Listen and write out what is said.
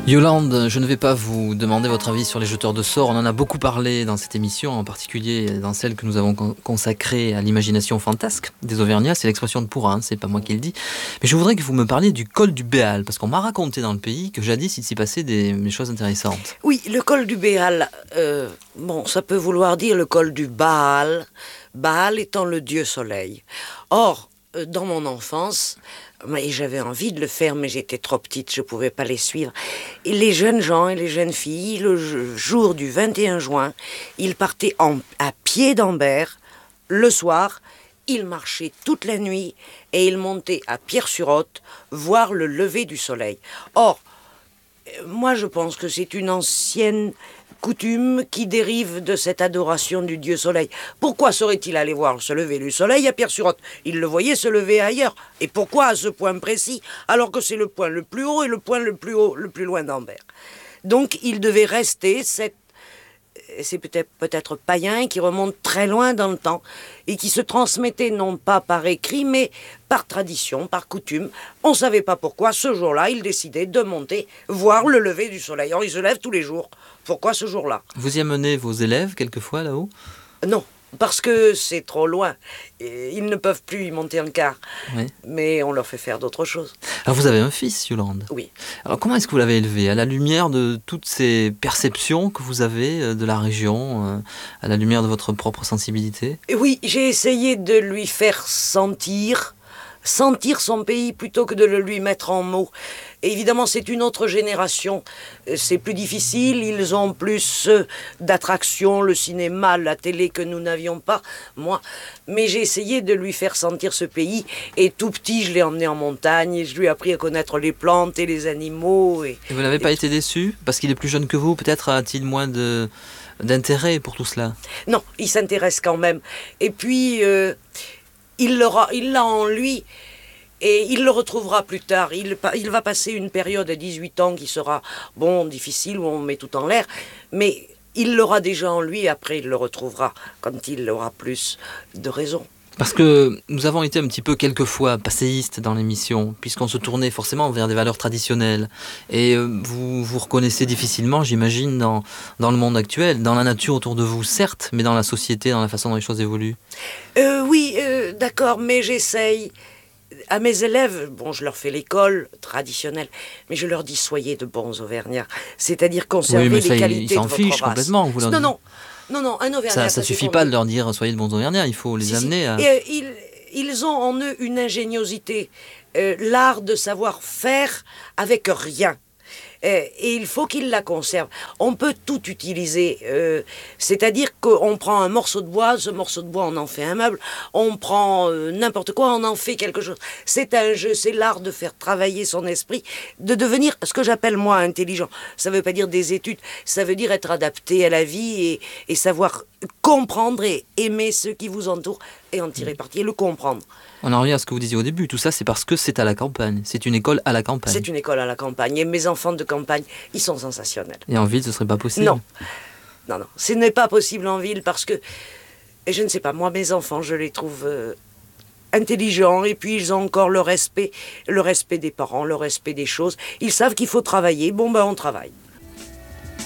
Yolande, je ne vais pas vous demander votre avis sur les jeteurs de sorts. On en a beaucoup parlé dans cette émission, en particulier dans celle que nous avons consacrée à l'imagination fantasque des Auvergnats. C'est l'expression de Pourra, c'est pas moi qui le dis. Mais je voudrais que vous me parliez du col du Béal, parce qu'on m'a raconté dans le pays que jadis il s'y passait des choses intéressantes. Oui, le col du Béal, ça peut vouloir dire le col du Baal, Baal étant le dieu soleil. Or, dans mon enfance, j'avais envie de le faire, mais j'étais trop petite, je ne pouvais pas les suivre. Et les jeunes gens et les jeunes filles, le jour du 21 juin, ils partaient à pied d'Ambert. Le soir, ils marchaient toute la nuit et ils montaient à Pierre-sur-Othe voir le lever du soleil. Or, moi je pense que c'est une ancienne coutume qui dérive de cette adoration du dieu soleil. Pourquoi serait-il allé voir se lever le soleil à Pierre-sur-Othe? Il le voyait se lever ailleurs. Et pourquoi à ce point précis, alors que c'est le point le plus haut et le point le plus haut, le plus loin d'Ambert? Donc il devait rester c'est peut-être païen qui remonte très loin dans le temps et qui se transmettait non pas par écrit mais par tradition, par coutume. On ne savait pas pourquoi ce jour-là il décidait de monter voir le lever du soleil. Or il se lève tous les jours. Pourquoi ce jour-là? Vous y amenez vos élèves quelquefois là-haut? Non, parce que c'est trop loin. Et ils ne peuvent plus y monter en car. Oui. Mais on leur fait faire d'autres choses. Alors vous avez un fils, Yolande. Oui. Alors comment est-ce que vous l'avez élevé? À la lumière de toutes ces perceptions que vous avez de la région, à la lumière de votre propre sensibilité? Et oui, j'ai essayé de lui faire sentir son pays plutôt que de le lui mettre en mots. Et évidemment, c'est une autre génération. C'est plus difficile, ils ont plus d'attractions, le cinéma, la télé que nous n'avions pas, moi. Mais j'ai essayé de lui faire sentir ce pays. Et tout petit, je l'ai emmené en montagne, et je lui ai appris à connaître les plantes et les animaux. Et vous n'avez pas été déçu? Parce qu'il est plus jeune que vous, peut-être a-t-il moins d'intérêt pour tout cela? Non, il s'intéresse quand même. Et puis, il l'a en lui. Et il le retrouvera plus tard. Il va passer une période à 18 ans qui sera, difficile, où on met tout en l'air. Mais il l'aura déjà en lui, après il le retrouvera quand il aura plus de raison. Parce que nous avons été un petit peu quelquefois passéistes dans l'émission, puisqu'on se tournait forcément vers des valeurs traditionnelles. Et vous vous reconnaissez difficilement, j'imagine, dans le monde actuel, dans la nature autour de vous, certes, mais dans la société, dans la façon dont les choses évoluent. Oui, d'accord, mais j'essaye. À mes élèves, je leur fais l'école traditionnelle, mais je leur dis soyez de bons Auvergnats, c'est-à-dire conservez les qualités de votre race. Ils s'en fichent complètement. Vous leur dites. Non, un Auvergnat. Ça suffit pas de leur dire soyez de bons Auvergnats, il faut les amener à. Et, ils ont en eux une ingéniosité, l'art de savoir faire avec rien. Et il faut qu'ils la conservent. On peut tout utiliser, c'est-à-dire qu'on prend un morceau de bois, ce morceau de bois on en fait un meuble, on prend n'importe quoi, on en fait quelque chose. C'est un jeu, c'est l'art de faire travailler son esprit, de devenir ce que j'appelle moi intelligent. Ça ne veut pas dire des études, ça veut dire être adapté à la vie et savoir comprendre et aimer ceux qui vous entourent et en tirer parti et le comprendre. On en revient à ce que vous disiez au début, tout ça c'est parce que c'est à la campagne, c'est une école à la campagne. C'est une école à la campagne et mes enfants de campagne, ils sont sensationnels. Et en ville ce serait pas possible? Non, ce n'est pas possible en ville parce que, et je ne sais pas, moi mes enfants je les trouve intelligents et puis ils ont encore le respect des parents, le respect des choses. Ils savent qu'il faut travailler, on travaille.